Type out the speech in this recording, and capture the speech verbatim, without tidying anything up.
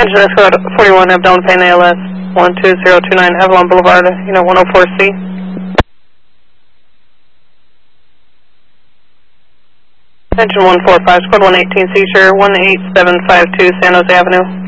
Attention Squad forty-one, Abdon Payne A L S, one two zero two nine Avalon Boulevard, Unit one oh four C. Attention one four five, Squad one eighteen, Seizure one eight seven five two San Jose Avenue.